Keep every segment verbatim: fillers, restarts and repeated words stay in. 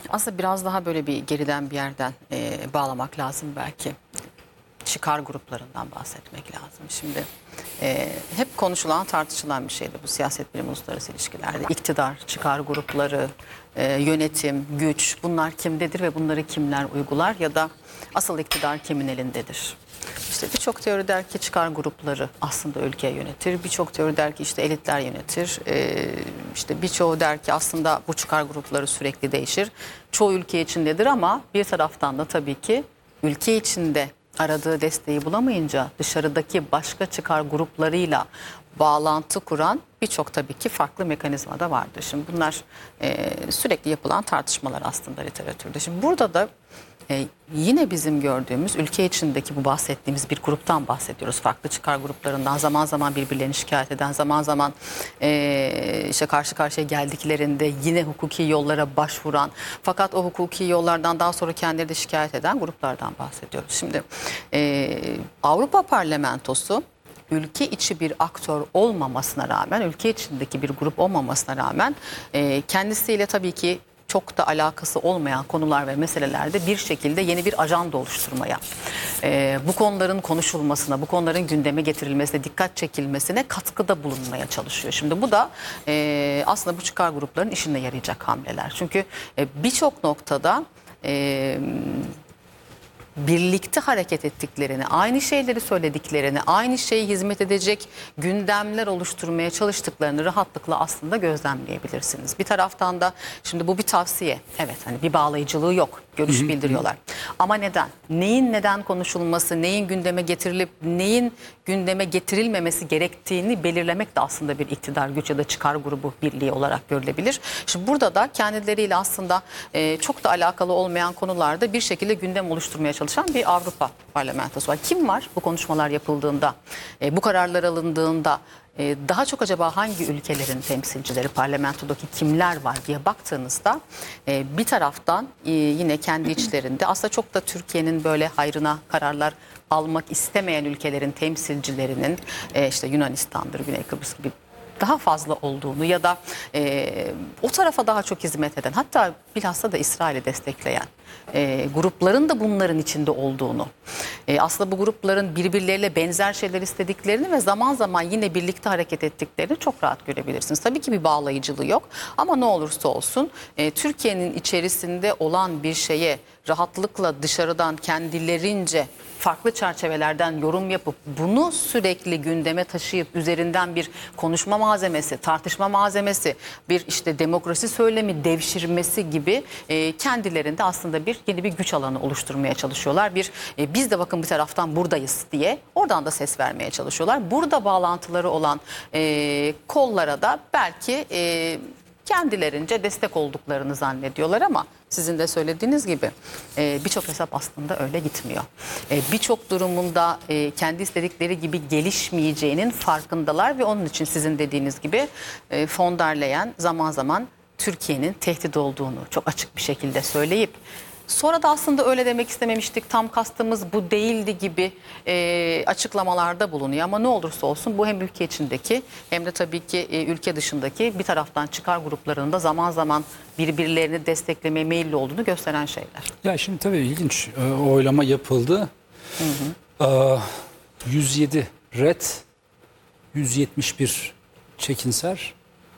Aslında biraz daha böyle bir geriden bir yerden e, bağlamak lazım belki. Çıkar gruplarından bahsetmek lazım. Şimdi e, hep konuşulan, tartışılan bir şeydi bu siyaset bilimi uluslararası ilişkilerde. İktidar, çıkar grupları, e, yönetim, güç, bunlar kimdedir ve bunları kimler uygular ya da asıl iktidar kimin elindedir? İşte birçok teori der ki çıkar grupları aslında ülkeyi yönetir. Birçok teori der ki işte elitler yönetir. Ee, işte birçoğu der ki aslında bu çıkar grupları sürekli değişir. Çoğu ülke içindedir ama bir taraftan da tabii ki ülke içinde aradığı desteği bulamayınca dışarıdaki başka çıkar gruplarıyla bağlantı kuran birçok tabii ki farklı mekanizma da vardır. Şimdi bunlar e, sürekli yapılan tartışmalar aslında literatürde. Şimdi burada da e, yine bizim gördüğümüz ülke içindeki bu bahsettiğimiz bir gruptan bahsediyoruz. Farklı çıkar gruplarından zaman zaman birbirlerini şikayet eden, zaman zaman e, işte karşı karşıya geldiklerinde yine hukuki yollara başvuran fakat o hukuki yollardan daha sonra kendileri de şikayet eden gruplardan bahsediyoruz. Şimdi e, Avrupa Parlamentosu ülke içi bir aktör olmamasına rağmen, ülke içindeki bir grup olmamasına rağmen e, kendisiyle tabii ki çok da alakası olmayan konular ve meselelerde bir şekilde yeni bir ajanda oluşturmaya, e, bu konuların konuşulmasına, bu konuların gündeme getirilmesine, dikkat çekilmesine katkıda bulunmaya çalışıyor. Şimdi bu da e, aslında bu çıkar grupların işine yarayacak hamleler. Çünkü e, birçok noktada E, birlikte hareket ettiklerini, aynı şeyleri söylediklerini, aynı şeye hizmet edecek gündemler oluşturmaya çalıştıklarını rahatlıkla aslında gözlemleyebilirsiniz. Bir taraftan da şimdi bu bir tavsiye. Evet, hani bir bağlayıcılığı yok. Görüş bildiriyorlar. Ama neden? Neyin neden konuşulması, neyin gündeme getirilip neyin gündeme getirilmemesi gerektiğini belirlemek de aslında bir iktidar, güç ya da çıkar grubu birliği olarak görülebilir. Şimdi burada da kendileriyle aslında e, çok da alakalı olmayan konularda bir şekilde gündem oluşturmaya çalışan bir Avrupa Parlamentosu var. Kim var bu konuşmalar yapıldığında, e, bu kararlar alındığında? Daha çok acaba hangi ülkelerin temsilcileri, parlamentodaki kimler var diye baktığınızda bir taraftan yine kendi içlerinde aslında çok da Türkiye'nin böyle hayrına kararlar almak istemeyen ülkelerin temsilcilerinin işte Yunanistan'dır, Güney Kıbrıs gibi daha fazla olduğunu ya da e, o tarafa daha çok hizmet eden, hatta bilhassa da İsrail'i destekleyen e, grupların da bunların içinde olduğunu, e, aslında bu grupların birbirleriyle benzer şeyler istediklerini ve zaman zaman yine birlikte hareket ettiklerini çok rahat görebilirsiniz. Tabii ki bir bağlayıcılığı yok ama ne olursa olsun e, Türkiye'nin içerisinde olan bir şeye rahatlıkla dışarıdan kendilerince farklı çerçevelerden yorum yapıp bunu sürekli gündeme taşıyıp üzerinden bir konuşma malzemesi, tartışma malzemesi, bir işte demokrasi söylemi devşirmesi gibi e, kendilerinde aslında bir yeni bir güç alanı oluşturmaya çalışıyorlar. Bir e, biz de bakın bir taraftan buradayız diye oradan da ses vermeye çalışıyorlar. Burada bağlantıları olan e, kollara da belki e, kendilerince destek olduklarını zannediyorlar ama sizin de söylediğiniz gibi e, birçok hesap aslında öyle gitmiyor. E, birçok durumunda e, kendi istedikleri gibi gelişmeyeceğinin farkındalar ve onun için sizin dediğiniz gibi e, von der Leyen zaman zaman Türkiye'nin tehdit olduğunu çok açık bir şekilde söyleyip sonra da aslında öyle demek istememiştik, tam kastımız bu değildi gibi e, açıklamalarda bulunuyor. Ama ne olursa olsun bu hem ülke içindeki hem de tabii ki e, ülke dışındaki bir taraftan çıkar gruplarının da zaman zaman birbirlerini desteklemeye meyilli olduğunu gösteren şeyler. Ya şimdi tabii ilginç, o oylama yapıldı. Hı hı. Ee, yüz yedi red, yüz yetmiş bir çekinser,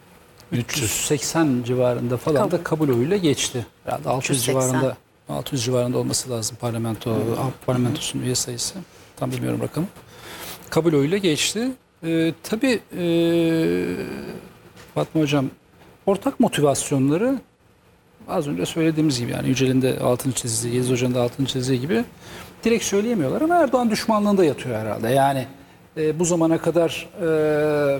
üç yüz seksen civarında falan kabul. da kabul oyuyla geçti. Herhalde altı yüz civarında. altı yüz civarında olması lazım parlamento, hmm. parlamentosunun üye sayısı. Tam bilmiyorum rakamı. Kabul oyuyla geçti. Ee, tabii e, Fatma Hocam, ortak motivasyonları az önce söylediğimiz gibi, yani Yücel'in de altını çizdiği, Yediz Hoca'nın da altını çizdiği gibi direkt söyleyemiyorlar ama Erdoğan düşmanlığında yatıyor herhalde. Yani e, bu zamana kadar e,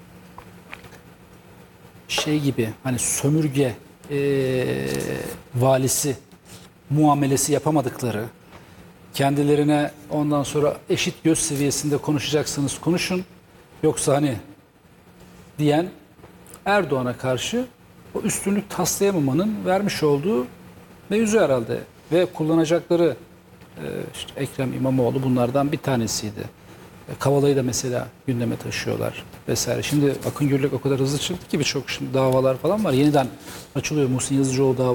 şey gibi, hani sömürge e, valisi muamelesi yapamadıkları, kendilerine ondan sonra eşit göz seviyesinde konuşacaksınız konuşun, yoksa hani diyen Erdoğan'a karşı o üstünlük taslayamamanın vermiş olduğu mevzu herhalde. Ve kullanacakları işte Ekrem İmamoğlu bunlardan bir tanesiydi. Kavala'yı da mesela gündeme taşıyorlar vesaire. Şimdi Akın Gürlek o kadar hızlı çıktı ki birçok şimdi davalar falan var. Yeniden açılıyor. Muhsin Yazıcıoğlu davası.